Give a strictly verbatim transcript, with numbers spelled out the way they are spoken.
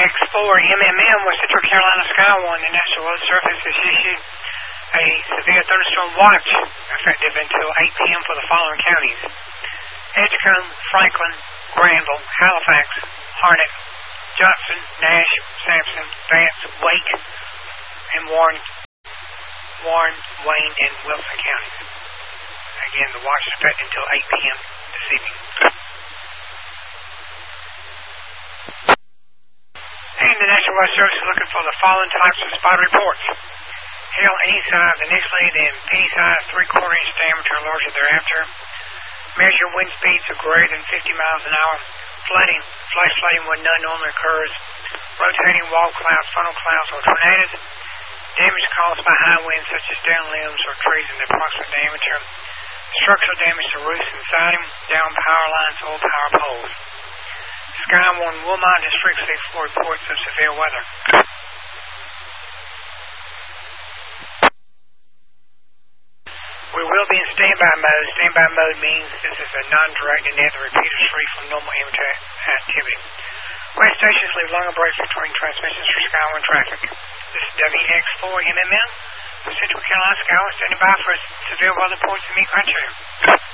X four M M M with Central Carolina Skywarn. The National Weather Service has issued a severe thunderstorm watch effective until eight p.m. for the following counties: Edgecombe, Franklin, Granville, Halifax, Harnett, Johnson, Nash, Sampson, Vance, Wake, and Warren, Warren, Wayne, and Wilson counties. Again, the watch is effective until eight p.m. this evening. And the National Weather Service is looking for the following types of spot reports: hail any size initially, then penny size three-quarter inch diameter or larger thereafter. Measure wind speeds of greater than fifty miles an hour. Flooding, flash flooding when none normally occurs. Rotating wall clouds, funnel clouds, or tornadoes. Damage caused by high winds such as down limbs or trees in the approximate diameter. Structural damage to roofs and siding. Down power lines or power poles. Skywarn Wilmot District six for reports of severe weather. We will be in standby mode. Standby mode means this is a non-directed net that repeats is free from normal amateur activity. Weather stations leave longer breaks between transmissions for Skywarn traffic. This is W X four M M M. The Central Carolina Skywarn standing by for severe weather reports in the country.